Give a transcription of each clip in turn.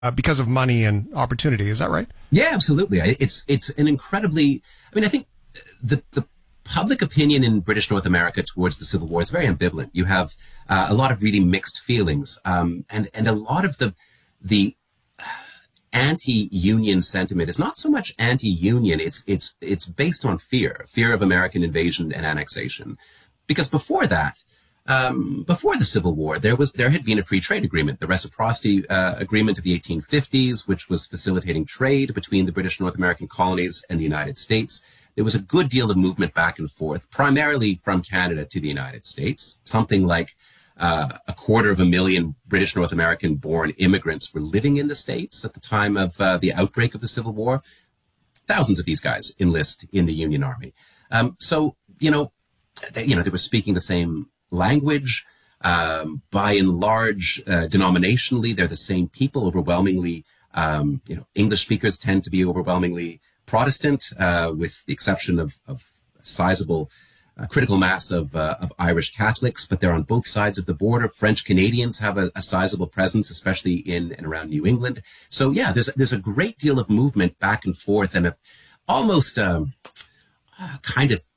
because of money and opportunity. Is that right? Yeah, absolutely. It's an incredibly, I mean, I think the public opinion in British North America towards the Civil War is very ambivalent. You have a lot of really mixed feelings, and a lot of the anti-union sentiment is not so much anti-union. It's based on fear of American invasion and annexation, because before that. Before the Civil War, there had been a free trade agreement, the Reciprocity Agreement of the 1850s, which was facilitating trade between the British North American colonies and the United States. There was a good deal of movement back and forth, primarily from Canada to the United States. Something like 250,000 British North American born immigrants were living in the States at the time of the outbreak of the Civil War. Thousands of these guys enlist in the Union Army. So, they were speaking the same language, by and large, denominationally, they're the same people. Overwhelmingly, English speakers tend to be overwhelmingly Protestant, with the exception of a sizable critical mass of Irish Catholics, but they're on both sides of the border. French Canadians have a sizable presence, especially in and around New England. So yeah, there's a great deal of movement back and forth, and almost kind of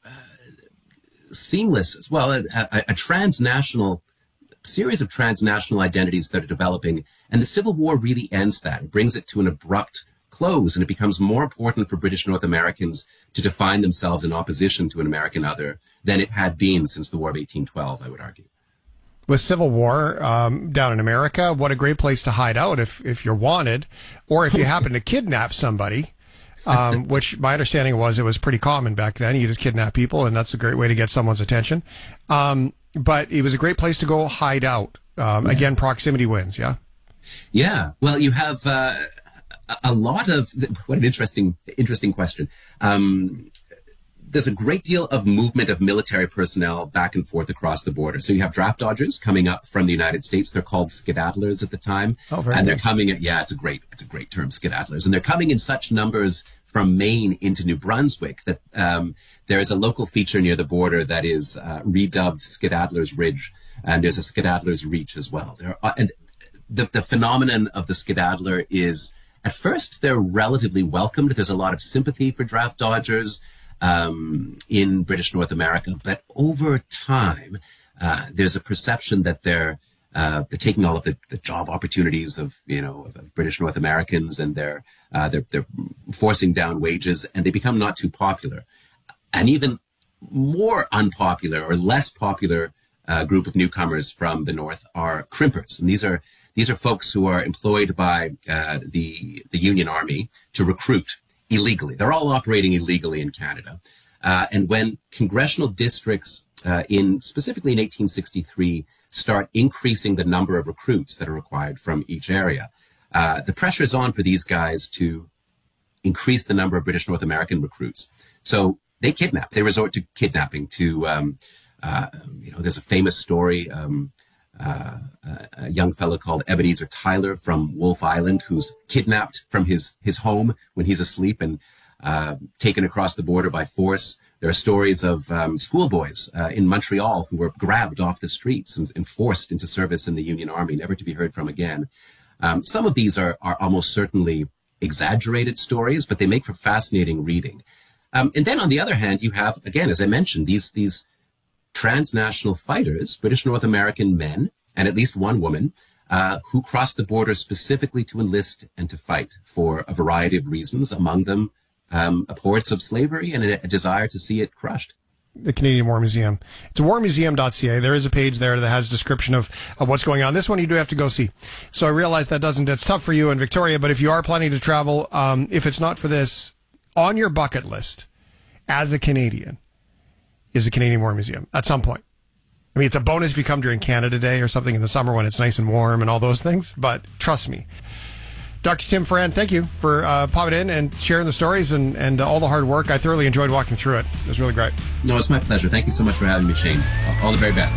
seamless as well, a transnational series of transnational identities that are developing, and the Civil War really ends that. It brings it to an abrupt close, and it becomes more important for British North Americans to define themselves in opposition to an American other than it had been since the War of 1812, I would argue. With Civil War down in America, what a great place to hide out if you're wanted, or if you happen to kidnap somebody. Which my understanding was it was pretty common back then. You just kidnap people, and that's a great way to get someone's attention. But it was a great place to go hide out. Again, proximity wins, yeah? Yeah. Well, you have a lot of... What an interesting question. There's a great deal of movement of military personnel back and forth across the border. So you have draft dodgers coming up from the United States. They're called skedaddlers at the time. Oh, very and good. They're coming at, it's a great term, skedaddlers. And they're coming in such numbers from Maine into New Brunswick that there is a local feature near the border that is redubbed Skedaddler's Ridge. And there's a Skedaddler's Reach as well. And the phenomenon of the skedaddler is, at first, they're relatively welcomed. There's a lot of sympathy for draft dodgers in British North America, but over time, there's a perception that they're taking all of the job opportunities of British North Americans, and they're forcing down wages, and they become not too popular. An even more unpopular or less popular group of newcomers from the north are crimpers, and these are folks who are employed by the Union Army to recruit illegally. They're all operating illegally in Canada. And when congressional districts specifically in 1863 start increasing the number of recruits that are required from each area, the pressure is on for these guys to increase the number of British North American recruits. So they kidnap. They resort to kidnapping to, there's a famous story, a young fellow called Ebenezer Tyler from Wolfe Island, who's kidnapped from his home when he's asleep and taken across the border by force. There are stories of schoolboys in Montreal who were grabbed off the streets and forced into service in the Union Army, never to be heard from again. Some of these are almost certainly exaggerated stories, but they make for fascinating reading. And then on the other hand, you have, again, as I mentioned, these transnational fighters, British North American men, and at least one woman, who crossed the border specifically to enlist and to fight for a variety of reasons, among them abhorrence of slavery and a desire to see it crushed. The Canadian War Museum. It's warmuseum.ca. There is a page there that has a description of what's going on. This one you do have to go see. So I realize it's tough for you in Victoria, but if you are planning to travel, if it's not for this, on your bucket list as a Canadian is the Canadian War Museum at some point. I mean, it's a bonus if you come during Canada Day or something in the summer when it's nice and warm and all those things, but trust me. Dr. Tim Foran, thank you for popping in and sharing the stories and all the hard work. I thoroughly enjoyed walking through it. It was really great. No, it's my pleasure. Thank you so much for having me, Shane. All the very best.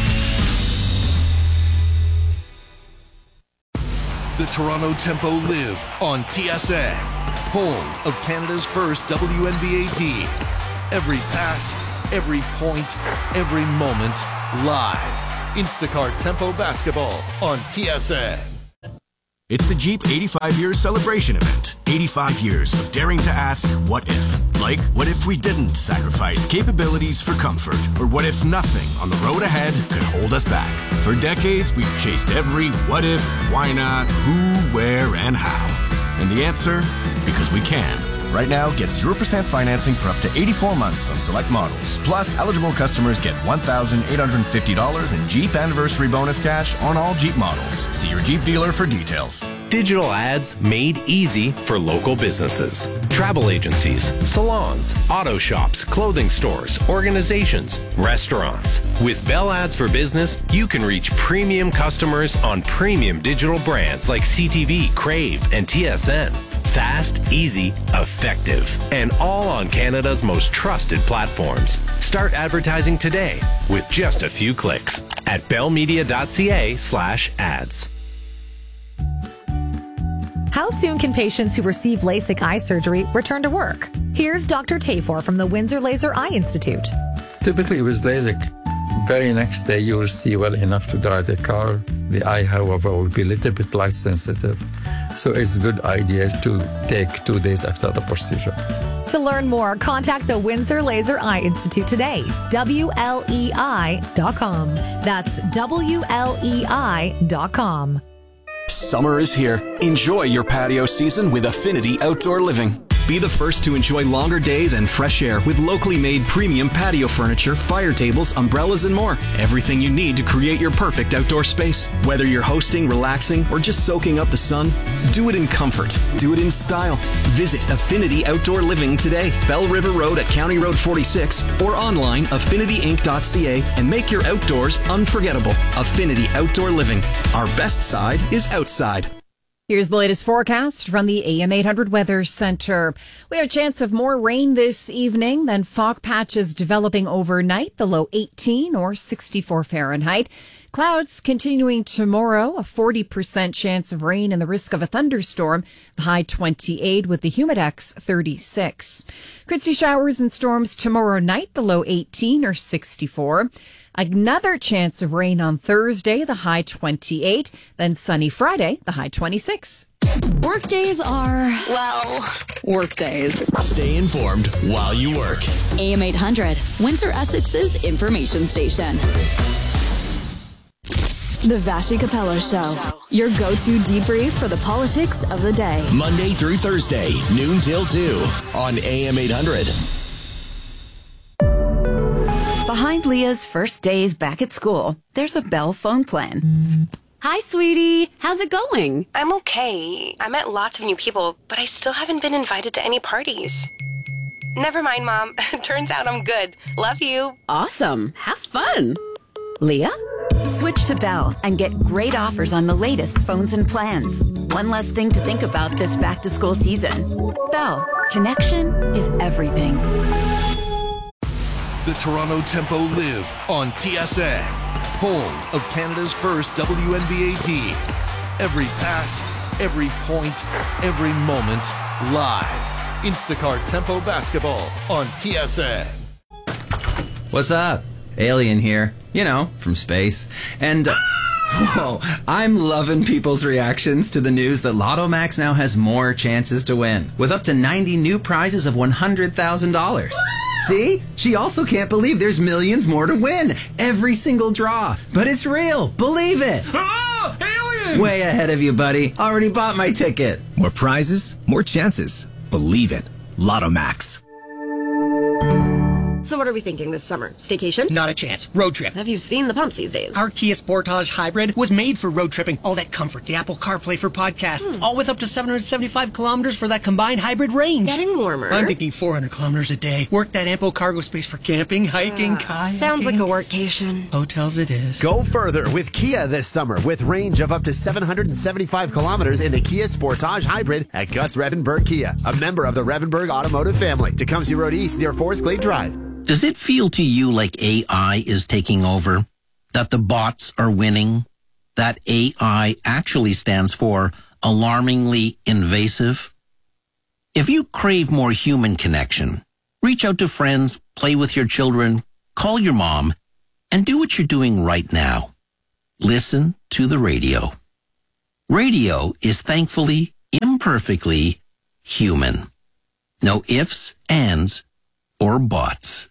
The Toronto Tempo live on TSN, home of Canada's first WNBA team. Every pass, every point, every moment, live. Instacart Tempo Basketball on TSN. It's the Jeep 85 Years Celebration Event. 85 years of daring to ask, what if? Like, what if we didn't sacrifice capabilities for comfort? Or what if nothing on the road ahead could hold us back? For decades, we've chased every what if, why not, who, where, and how. And the answer? Because we can. Right now, get 0% financing for up to 84 months on select models. Plus, eligible customers get $1,850 in Jeep Anniversary Bonus cash on all Jeep models. See your Jeep dealer for details. Digital ads made easy for local businesses. Travel agencies, salons, auto shops, clothing stores, organizations, restaurants. With Bell Ads for Business, you can reach premium customers on premium digital brands like CTV, Crave, and TSN. Fast, easy, effective, and all on Canada's most trusted platforms. Start advertising today with just a few clicks at bellmedia.ca/ads. How soon can patients who receive LASIK eye surgery return to work? Here's Dr. Tafor from the Windsor Laser Eye Institute. Typically with LASIK, very next day you will see well enough to drive the car. The eye, however, will be a little bit light sensitive. So it's a good idea to take 2 days after the procedure. To learn more, contact the Windsor Laser Eye Institute today. WLEI.com. That's WLEI.com. Summer is here. Enjoy your patio season with Affinity Outdoor Living. Be the first to enjoy longer days and fresh air with locally made premium patio furniture, fire tables, umbrellas, and more. Everything you need to create your perfect outdoor space. Whether you're hosting, relaxing, or just soaking up the sun, do it in comfort. Do it in style. Visit Affinity Outdoor Living today, Bell River Road at County Road 46, or online affinityinc.ca, and make your outdoors unforgettable. Affinity Outdoor Living. Our best side is outside. Here's the latest forecast from the AM 800 Weather Center. We have a chance of more rain this evening, then fog patches developing overnight, the low 18 or 64 Fahrenheit. Clouds continuing tomorrow, a 40% chance of rain and the risk of a thunderstorm, the high 28 with the humidex 36. Could see showers and storms tomorrow night, the low 18 or 64. Another chance of rain on Thursday, the high 28. Then sunny Friday, the high 26. Workdays are, well, workdays. Stay informed while you work. AM 800, Windsor Essex's information station. The Vashi Capello Show, your go-to debrief for the politics of the day. Monday through Thursday, noon till 2 on AM 800. Behind Leah's first days back at school, there's a Bell phone plan. Hi, sweetie. How's it going? I'm okay. I met lots of new people, but I still haven't been invited to any parties. Never mind, Mom. Turns out I'm good. Love you. Awesome. Have fun. Leah? Switch to Bell and get great offers on the latest phones and plans. One less thing to think about this back-to-school season. Bell. Connection is everything. The Toronto Tempo live on TSN, home of Canada's first WNBA team. Every pass, every point, every moment, live. Instacart Tempo basketball on TSN. What's up? Alien here. You know, from space. And, whoa, I'm loving people's reactions to the news that Lotto Max now has more chances to win, with up to 90 new prizes of $100,000. See? She also can't believe there's millions more to win. Every single draw. But it's real. Believe it. Oh, alien! Way ahead of you, buddy. Already bought my ticket. More prizes, more chances. Believe it. Lotto Max. So what are we thinking this summer? Staycation? Not a chance. Road trip. Have you seen the pumps these days? Our Kia Sportage Hybrid was made for road tripping. All that comfort, the Apple CarPlay for podcasts, all with up to 775 kilometers for that combined hybrid range. Getting warmer. I'm thinking 400 kilometers a day. Work that ample cargo space for camping, hiking, kayaking. Sounds like a workcation. Hotels it is. Go further with Kia this summer with range of up to 775 kilometers in the Kia Sportage Hybrid at Gus Revenberg Kia, a member of the Revenberg Automotive family. Tecumseh Road East near Forest Glade Drive. Does it feel to you like AI is taking over? That the bots are winning? That AI actually stands for alarmingly invasive? If you crave more human connection, reach out to friends, play with your children, call your mom, and do what you're doing right now. Listen to the radio. Radio is thankfully imperfectly human. No ifs, ands, or buts.